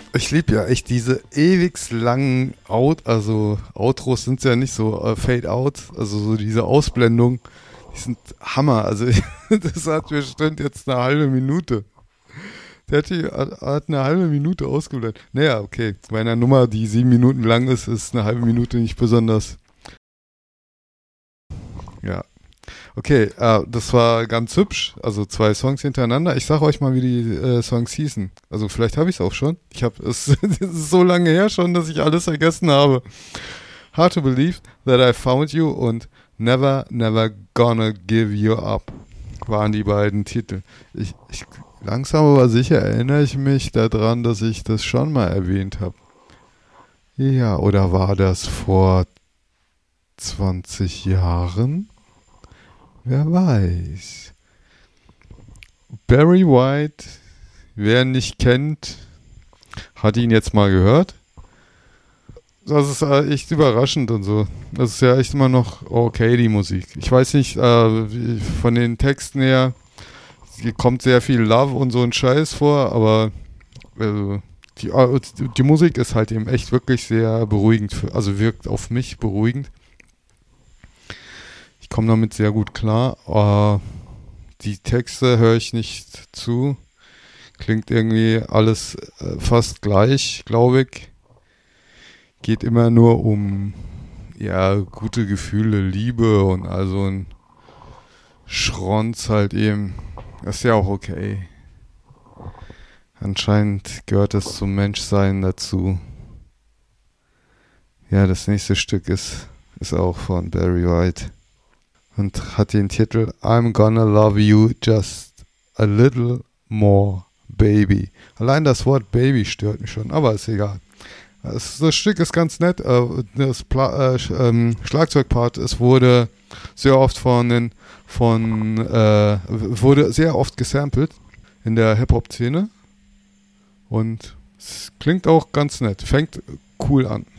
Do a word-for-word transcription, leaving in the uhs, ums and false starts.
Ich liebe ja echt diese ewig langen Out, also Outros sind ja nicht so äh, Fade Out, also so diese Ausblendung, die sind Hammer. Also ich, das hat bestimmt jetzt eine halbe Minute. Der hat, die, hat, hat eine halbe Minute ausgeblendet. Naja, okay, bei einer Nummer, die sieben Minuten lang ist, ist eine halbe Minute nicht besonders. Ja. Okay, äh, das war ganz hübsch. Also zwei Songs hintereinander. Ich sag euch mal, wie die äh, Songs hießen. Also vielleicht habe ich es auch schon. Ich habe es, es ist so lange her schon, dass ich alles vergessen habe. Hard to Believe That I Found You und Never, Never Gonna Give You Up waren die beiden Titel. Ich, ich langsam aber sicher erinnere ich mich daran, dass ich das schon mal erwähnt habe. Ja, oder war das vor zwanzig Jahren? Wer weiß. Barry White, wer ihn nicht kennt, hat ihn jetzt mal gehört. Das ist äh, echt überraschend und so. Das ist ja echt immer noch okay, die Musik. Ich weiß nicht, äh, wie, von den Texten her kommt sehr viel Love und so ein Scheiß vor, aber also, die, äh, die Musik ist halt eben echt wirklich sehr beruhigend, für, also wirkt auf mich beruhigend. Ich komme damit sehr gut klar. Uh, die Texte höre ich nicht zu. Klingt irgendwie alles äh, fast gleich, glaube ich. Geht immer nur um ja gute Gefühle, Liebe und also ein Schronz halt eben. Das ist ja auch okay. Anscheinend gehört es zum Menschsein dazu. Ja, das nächste Stück ist, ist auch von Barry White. Und hat den Titel I'm Gonna Love You Just a Little More, Baby. Allein das Wort Baby stört mich schon, aber ist egal. Das, das Stück ist ganz nett. Das Pla- äh, ähm, Schlagzeugpart, es wurde sehr oft von, den, von äh, wurde sehr oft gesampelt in der Hip-Hop-Szene. Und es klingt auch ganz nett. Fängt cool an.